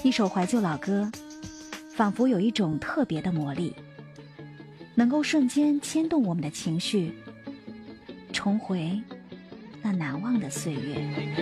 一首怀旧老歌，仿佛有一种特别的魔力，能够瞬间牵动我们的情绪，重回那难忘的岁月。